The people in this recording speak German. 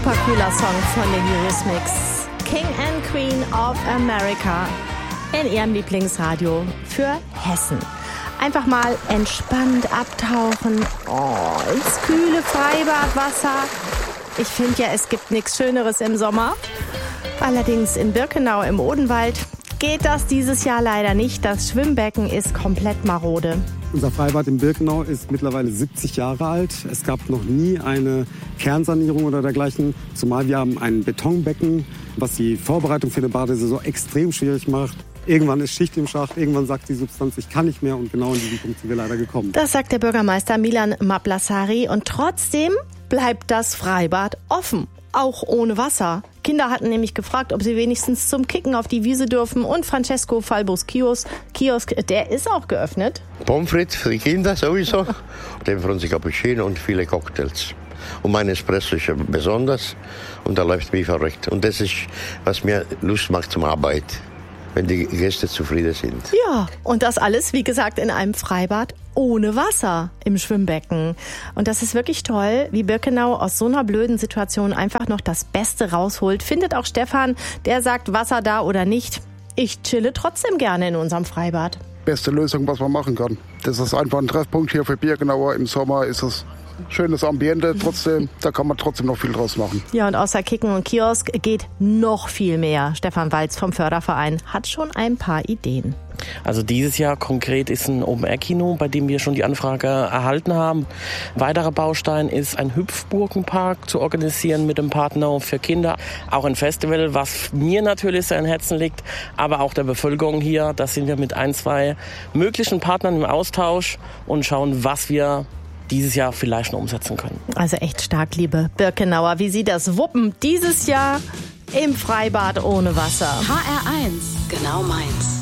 super cooler Song von den Eurythmics. King and Queen of America in ihrem Lieblingsradio für Hessen. Einfach mal entspannt abtauchen ins kühle Freibadwasser. Ich finde ja, es gibt nichts Schöneres im Sommer. Allerdings in Birkenau im Odenwald geht das dieses Jahr leider nicht. Das Schwimmbecken ist komplett marode. Unser Freibad in Birkenau ist mittlerweile 70 Jahre alt. Es gab noch nie eine Kernsanierung oder dergleichen. Zumal wir haben ein Betonbecken, was die Vorbereitung für eine Badesaison extrem schwierig macht. Irgendwann ist Schicht im Schacht, irgendwann sagt die Substanz, ich kann nicht mehr. Und genau in diesem Punkt sind wir leider gekommen. Das sagt der Bürgermeister Milan Maplasari. Und trotzdem bleibt das Freibad offen, auch ohne Wasser. Kinder hatten nämlich gefragt, ob sie wenigstens zum Kicken auf die Wiese dürfen. Und Francesco Falbos Kiosk, der ist auch geöffnet. Pommes frites für die Kinder sowieso. Dann Franzi Cappuccino und viele Cocktails. Und mein Espresso ist besonders und da läuft wie verrückt. Und das ist, was mir Lust macht zum Arbeit, wenn die Gäste zufrieden sind. Ja, und das alles, wie gesagt, in einem Freibad ohne Wasser im Schwimmbecken. Und das ist wirklich toll, wie Birkenau aus so einer blöden Situation einfach noch das Beste rausholt. Findet auch Stefan, der sagt, Wasser da oder nicht. Ich chille trotzdem gerne in unserem Freibad. Beste Lösung, was man machen kann. Das ist einfach ein Treffpunkt hier für Birkenauer. Im Sommer ist es schönes Ambiente trotzdem, da kann man trotzdem noch viel draus machen. Ja, und außer Kicken und Kiosk geht noch viel mehr. Stefan Walz vom Förderverein hat schon ein paar Ideen. Also dieses Jahr konkret ist ein Open-Air-Kino, bei dem wir schon die Anfrage erhalten haben. Weiterer Baustein ist ein Hüpfburgenpark zu organisieren mit dem Partner für Kinder. Auch ein Festival, was mir natürlich sehr am Herzen liegt, aber auch der Bevölkerung hier. Da sind wir mit 1-2 möglichen Partnern im Austausch und schauen, was wir dieses Jahr vielleicht noch umsetzen können. Also echt stark, liebe Birkenauer, wie Sie das wuppen dieses Jahr im Freibad ohne Wasser. HR1, genau meins.